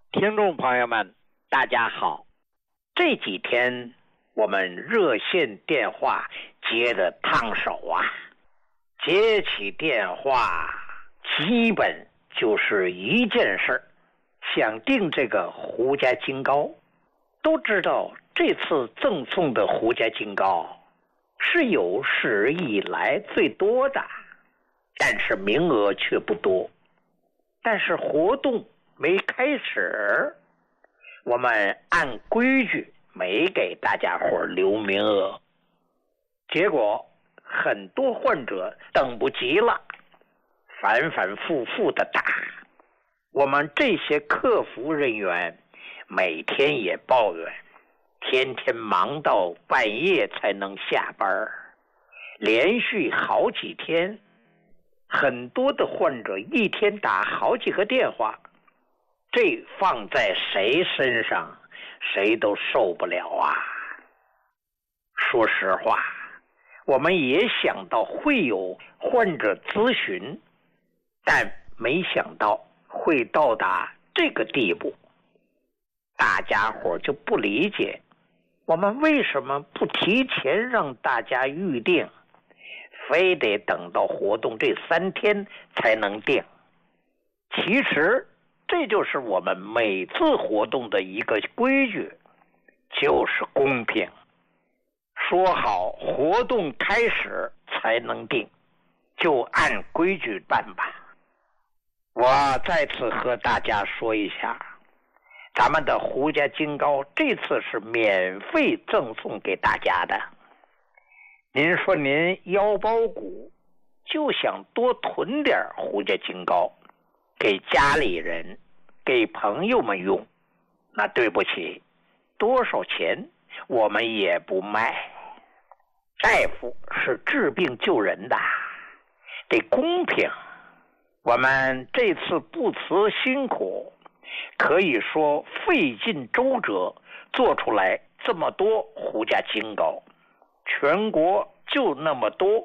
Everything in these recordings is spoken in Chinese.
听众朋友们，大家好。这几天我们热线电话接得烫手啊，接起电话基本就是一件事，想订这个胡家金糕。都知道这次赠送的胡家金糕是有史以来最多的，但是名额却不多。但是活动没开始，我们按规矩没给大家伙留名额，结果很多患者等不及了，反反复复的打。我们这些客服人员每天也抱怨，天天忙到半夜才能下班，连续好几天，很多的患者一天打好几个电话，这放在谁身上谁都受不了啊。说实话，我们也想到会有患者咨询，但没想到会到达这个地步。大家伙就不理解，我们为什么不提前让大家预定，非得等到活动这3天才能订。其实这就是我们每次活动的一个规矩，就是公平。说好活动开始才能订，就按规矩办吧。我再次和大家说一下，咱们的胡家金糕这次是免费赠送给大家的。您说您腰包鼓就想多囤点胡家金糕给家里人给朋友们用，那对不起，多少钱我们也不卖。大夫是治病救人的，得公平。我们这次不辞辛苦，可以说费尽周折做出来这么多胡家金糕，全国就那么多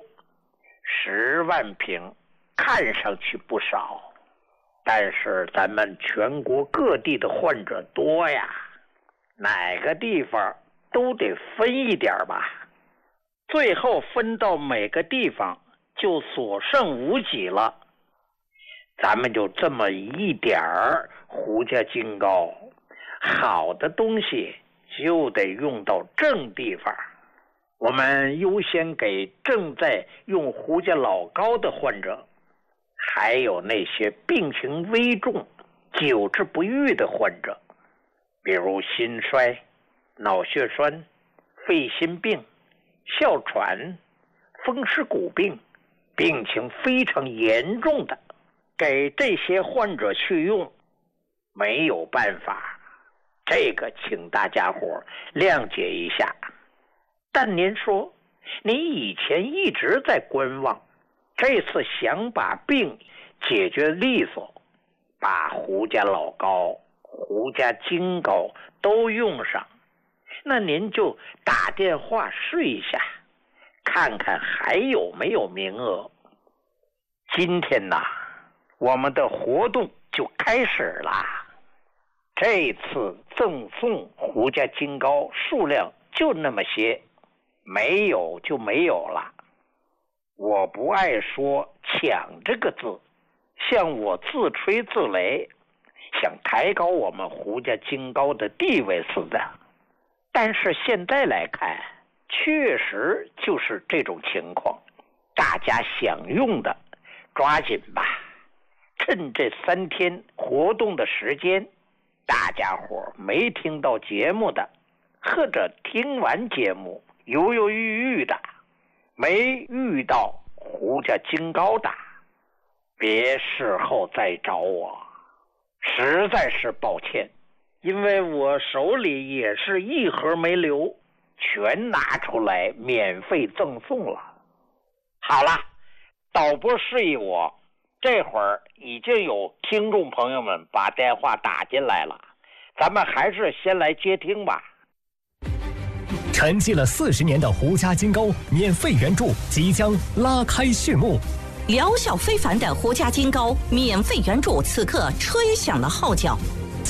，10万瓶，看上去不少，但是咱们全国各地的患者多呀，哪个地方都得分一点吧，最后分到每个地方就所剩无几了。咱们就这么一点儿胡家金糕，好的东西就得用到正地方。我们优先给正在用胡家老膏的患者，还有那些病情危重久治不愈的患者，比如心衰、脑血栓、肺心病、哮喘、风湿骨病，病情非常严重的，给这些患者去用没有办法，这个请大家伙谅解一下。但您说你以前一直在观望，这次想把病解决利索，把胡家老膏、胡家金膏都用上，那您就打电话试一下，看看还有没有名额。今天呐，我们的活动就开始了。这次赠送胡家金糕数量就那么些，没有就没有了。我不爱说抢这个字，像我自吹自擂，想抬高我们胡家金糕的地位似的。但是现在来看，确实就是这种情况，大家想用的抓紧吧，趁这3天活动的时间，大家伙没听到节目的，或者听完节目犹犹豫豫的，没遇到胡家金糕的，别事后再找我，实在是抱歉，因为我手里也是一盒没留，全拿出来免费赠送了。好了，导播示意我，这会儿已经有听众朋友们把电话打进来了，咱们还是先来接听吧。 沉寂了40年的胡家金糕免费援助即将拉开序幕， 疗效非凡的胡家金糕免费援助此刻吹响了号角。